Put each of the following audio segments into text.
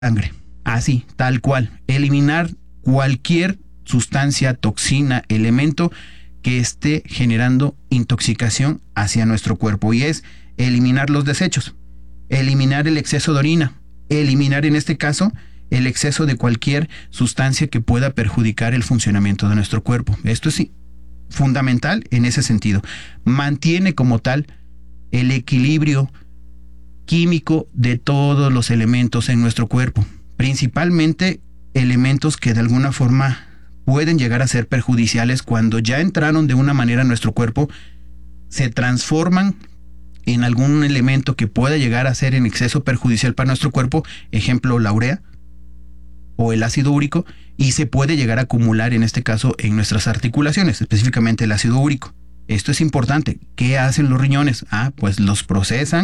sangre. Así, tal cual. Eliminar cualquier sustancia, toxina, elemento que esté generando intoxicación hacia nuestro cuerpo. Y es eliminar los desechos, eliminar el exceso de orina, eliminar en este caso el exceso de cualquier sustancia que pueda perjudicar el funcionamiento de nuestro cuerpo. Esto es fundamental en ese sentido. Mantiene como tal el equilibrio químico de todos los elementos en nuestro cuerpo, principalmente elementos que de alguna forma pueden llegar a ser perjudiciales cuando ya entraron de una manera en nuestro cuerpo, se transforman en algún elemento que pueda llegar a ser en exceso perjudicial para nuestro cuerpo, ejemplo la urea o el ácido úrico, y se puede llegar a acumular en este caso en nuestras articulaciones, específicamente el ácido úrico. Esto es importante. ¿Qué hacen los riñones? Pues los procesan,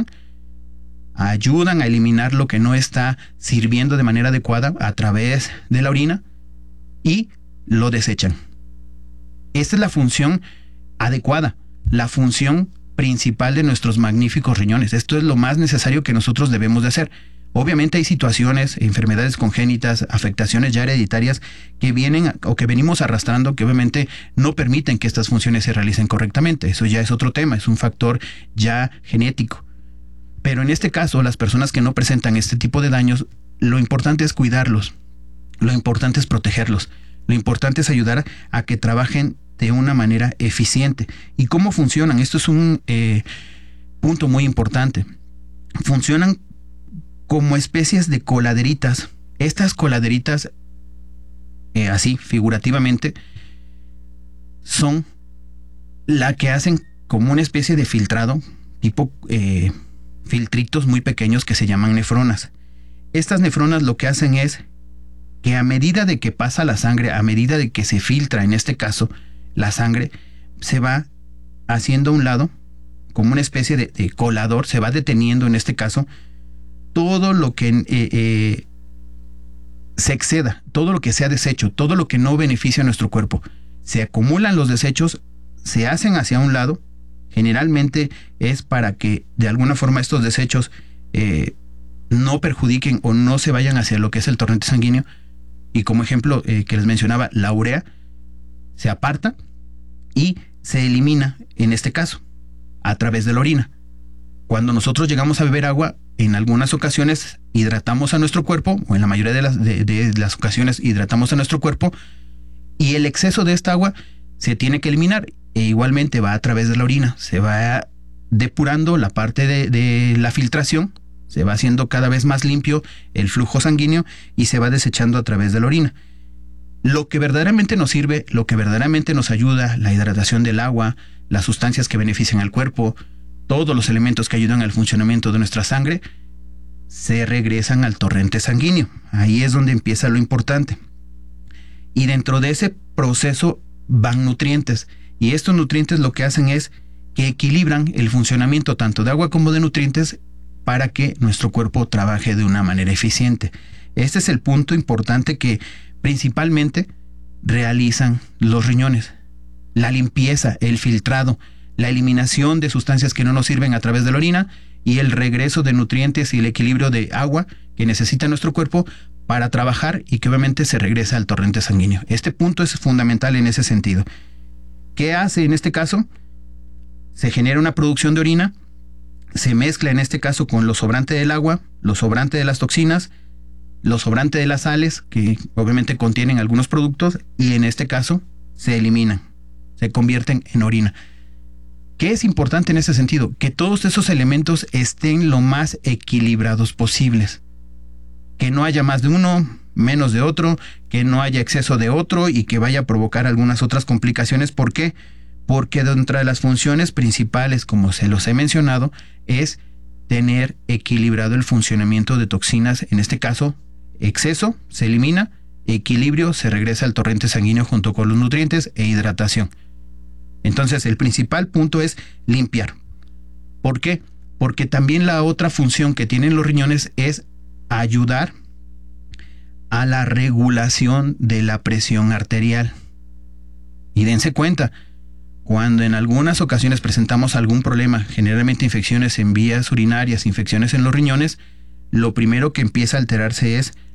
ayudan a eliminar lo que no está sirviendo de manera adecuada a través de la orina y lo desechan. Esta es la función adecuada, la función principal de nuestros magníficos riñones. Esto es lo más necesario que nosotros debemos de hacer. Obviamente hay situaciones, enfermedades congénitas, afectaciones ya hereditarias que vienen o que venimos arrastrando que obviamente no permiten que estas funciones se realicen correctamente. Eso ya es otro tema, es un factor ya genético. Pero en este caso, las personas que no presentan este tipo de daños, lo importante es cuidarlos, lo importante es protegerlos, lo importante es ayudar a que trabajen de una manera eficiente. ¿Y cómo funcionan? Esto es un punto muy importante. Funcionan como especies de coladeritas. Estas coladeritas, así figurativamente, son la que hacen como una especie de filtrado, tipo filtritos muy pequeños que se llaman nefronas. Estas nefronas lo que hacen es que a medida de que pasa la sangre, a medida de que se filtra, en este caso, la sangre, se va haciendo a un lado, como una especie de colador, se va deteniendo en este caso, todo lo que se exceda, todo lo que sea desecho, todo lo que no beneficia a nuestro cuerpo. Se acumulan los desechos, se hacen hacia un lado. Generalmente es para que de alguna forma estos desechos no perjudiquen o no se vayan hacia lo que es el torrente sanguíneo. Y como ejemplo que les mencionaba, la urea se aparta y se elimina, en este caso, a través de la orina. Cuando nosotros llegamos a beber agua, en algunas ocasiones hidratamos a nuestro cuerpo, o en la mayoría de las ocasiones hidratamos a nuestro cuerpo, y el exceso de esta agua se tiene que eliminar, e igualmente va a través de la orina, se va depurando la parte de la filtración, se va haciendo cada vez más limpio el flujo sanguíneo y se va desechando a través de la orina. Lo que verdaderamente nos sirve, lo que verdaderamente nos ayuda, la hidratación del agua, las sustancias que benefician al cuerpo, todos los elementos que ayudan al funcionamiento de nuestra sangre, se regresan al torrente sanguíneo. Ahí es donde empieza lo importante. Y dentro de ese proceso van nutrientes. Y estos nutrientes lo que hacen es que equilibran el funcionamiento tanto de agua como de nutrientes para que nuestro cuerpo trabaje de una manera eficiente. Este es el punto importante que principalmente realizan los riñones. La limpieza, el filtrado, la eliminación de sustancias que no nos sirven a través de la orina y el regreso de nutrientes y el equilibrio de agua que necesita nuestro cuerpo para trabajar y que obviamente se regresa al torrente sanguíneo. Este punto es fundamental en ese sentido. ¿Qué hace en este caso? Se genera una producción de orina, se mezcla en este caso con lo sobrante del agua, lo sobrante de las toxinas, lo sobrante de las sales, que obviamente contienen algunos productos, y en este caso se eliminan, se convierten en orina. ¿Qué es importante en ese sentido? Que todos esos elementos estén lo más equilibrados posibles. Que no haya más de uno, menos de otro, que no haya exceso de otro y que vaya a provocar algunas otras complicaciones. ¿Por qué? Porque dentro de las funciones principales, como se los he mencionado, es tener equilibrado el funcionamiento de toxinas. En este caso, exceso se elimina, equilibrio se regresa al torrente sanguíneo junto con los nutrientes e hidratación. Entonces, el principal punto es limpiar. ¿Por qué? Porque también la otra función que tienen los riñones es ayudar a la regulación de la presión arterial. Y dense cuenta, cuando en algunas ocasiones presentamos algún problema, generalmente infecciones en vías urinarias, infecciones en los riñones, lo primero que empieza a alterarse es